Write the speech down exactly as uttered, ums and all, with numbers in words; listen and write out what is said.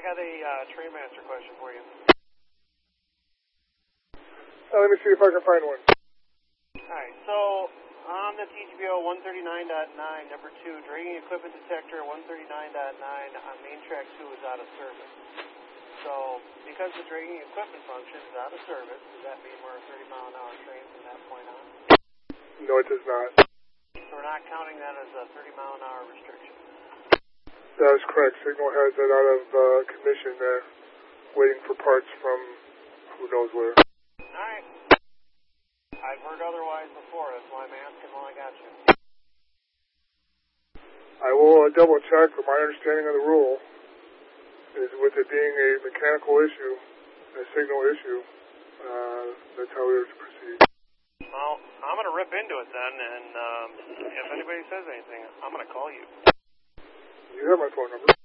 got a uh, Trainmaster question for you. Uh, let me see if I can find one. Alright, so on the T G B O one thirty-nine point nine, number two, dragging equipment detector one thirty-nine point nine on main track two is out of service. So, because the dragging equipment function is out of service, does that mean we're a thirty mile an hour train from that point on? No, it does not. So we're not counting that as a thirty mile an hour restriction? That is correct. Signal has it out of uh, commission there, waiting for parts from who knows where. Alright. I've heard otherwise before, that's why I'm asking while I got you. I will uh, double check, but my understanding of the rule is with it being a mechanical issue, a signal issue, uh, that's how we were to proceed. Well, I'm going to rip into it then, and um, if anybody says anything, I'm going to call you. You have my phone number.